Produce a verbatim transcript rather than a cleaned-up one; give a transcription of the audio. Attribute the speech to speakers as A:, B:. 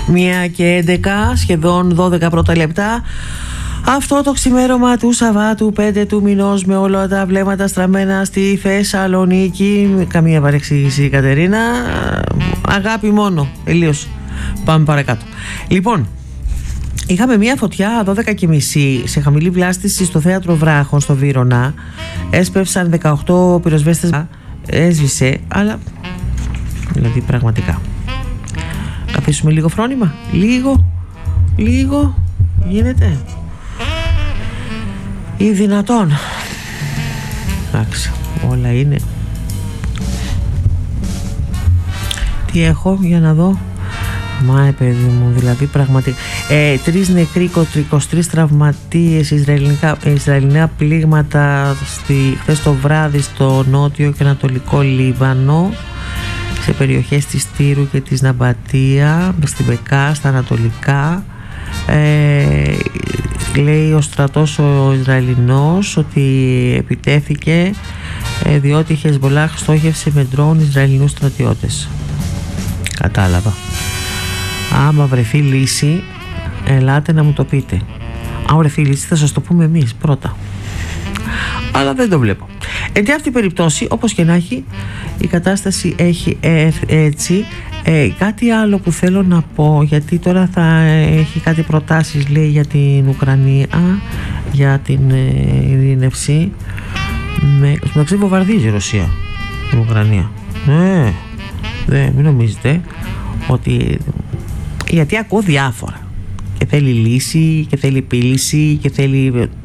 A: Μία και έντεκα, σχεδόν δώδεκα πρώτα λεπτά. Αυτό το ξημέρωμα του Σαββάτου πέντε του μηνός, με όλα τα βλέμματα στραμμένα στη Θεσσαλονίκη. Καμία παρεξήγηση, Κατερίνα. Αγάπη μόνο, τελείως. Πάμε παρακάτω. Λοιπόν, είχαμε μία φωτιά δώδεκα και μισή σε χαμηλή βλάστηση στο θέατρο Βράχων στο Βύρωνα. Έσπευσαν δεκαοκτώ πυροσβέστες. Έσβησε, αλλά δηλαδή πραγματικά. Καθίσουμε λίγο φρόνημα. Λίγο, λίγο γίνεται ή δυνατόν? Εντάξει, όλα είναι. Τι έχω για να δω? Μα παιδί μου, δηλαδή πραγματικά ε, τρεις νεκροί, είκοσι τρεις τραυματίες, ισραηλινά πλήγματα στη, χθες το βράδυ στο νότιο και ανατολικό Λίβανο, σε περιοχές της Τύρου και της Ναμπατία, στην Μπεκά, στα ανατολικά. ε, λέει ο στρατός ο Ισραηλινός ότι επιτέθηκε ε, διότι η Χεσμολάχ στόχευσε με ντρόουν Ισραηλινούς στρατιώτες. Κατάλαβα. Άμα βρεθεί λύση, ελάτε να μου το πείτε. Αν βρεθεί λύση θα σας το πούμε εμείς πρώτα. Αλλά δεν το βλέπω. Εν τη αυτή περιπτώσει, όπως και να έχει, η κατάσταση έχει έτσι. Ε, κάτι άλλο που θέλω να πω, γιατί τώρα θα έχει κάτι προτάσεις, λέει, για την Ουκρανία, για την ε, ειρήνευση. Με, στο μεταξύ βομβαρδίζει η Ρωσία την Ουκρανία. Ναι, ναι, μην νομίζετε ότι... Γιατί ακούω διάφορα και θέλει λύση και θέλει επίλυση και θέλει